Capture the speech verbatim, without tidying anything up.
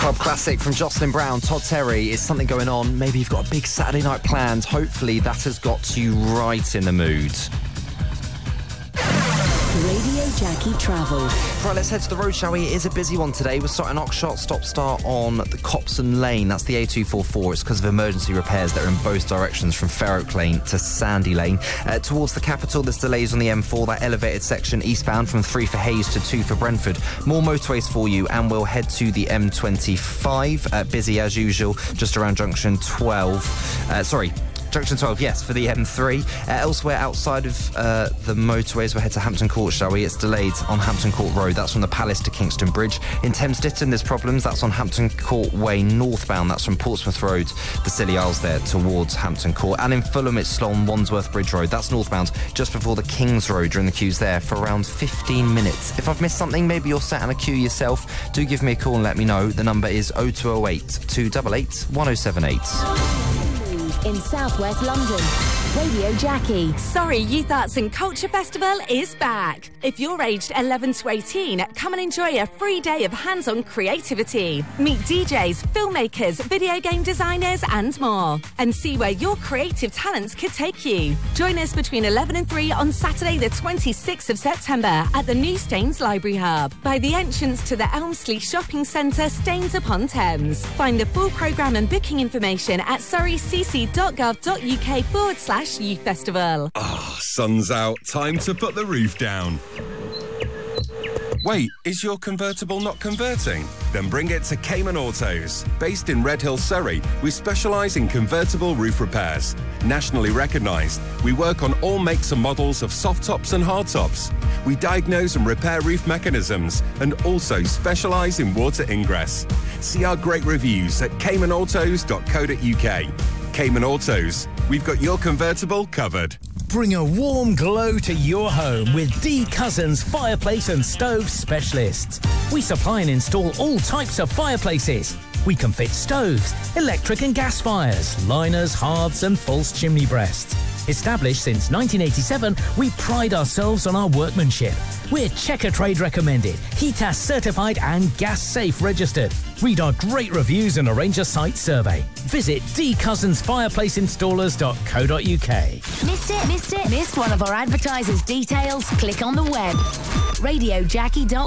Club classic from Jocelyn Brown, Todd Terry. Is something going on? Maybe you've got a big Saturday night planned. Hopefully that has got you right in the mood. Radio Jackie Travel. Right, let's head to the road, shall we? It is a busy one today. We're starting Oxshott, stop-start on the Copson Lane. That's the A two forty-four. It's because of emergency repairs that are in both directions from Fair Oak Lane to Sandy Lane. Uh, towards the capital, there's delays on the M four, that elevated section eastbound from three for Hayes to two for Brentford. More motorways for you, and we'll head to the M twenty-five. Uh, busy as usual, just around junction twelve. Uh, sorry. Junction twelve, yes, for the M three. Uh, elsewhere outside of uh, the motorways, we'll head to Hampton Court, shall we? It's delayed on Hampton Court Road. That's from the Palace to Kingston Bridge. In Thames Ditton, there's problems. That's on Hampton Court Way northbound. That's from Portsmouth Road, the Scilly Isles there, towards Hampton Court. And in Fulham, it's slow on Wandsworth Bridge Road. That's northbound, just before the King's Road. You're in the queues there for around fifteen minutes. If I've missed something, maybe you're sat in a queue yourself, do give me a call and let me know. The number is oh two oh eight, two eight eight, one oh seven eight. In southwest London, Radio Jackie. Surrey Youth Arts and Culture Festival is back. If you're aged eleven to eighteen, come and enjoy a free day of hands-on creativity. Meet D Js, filmmakers, video game designers and more. And see where your creative talents could take you. Join us between eleven and three on Saturday the twenty-sixth of September at the New Staines Library Hub by the entrance to the Elmsley Shopping Centre, Staines upon Thames. Find the full programme and booking information at surreycc.gov.uk forward slash youth festival. Ah, sun's out. Time to put the roof down. Wait, is your convertible not converting? Then bring it to Cayman Autos. Based in Redhill, Surrey, we specialise in convertible roof repairs. Nationally recognised, we work on all makes and models of soft tops and hard tops. We diagnose and repair roof mechanisms and also specialise in water ingress. See our great reviews at cayman autos dot co dot uk. Cayman Autos, we've got your convertible covered. Bring a warm glow to your home with D Cousins Fireplace and Stove Specialists. We supply and install all types of fireplaces. We can fit stoves, electric and gas fires, liners, hearths and false chimney breasts. Established since nineteen eighty-seven, we pride ourselves on our workmanship. We're Checker Trade recommended, HETAS certified and Gas Safe registered. Read our great reviews and arrange a site survey. Visit d cousins fireplace installers dot co dot uk. Missed it? Missed it? Missed one of our advertisers' details? Click on the web. radio jackie dot com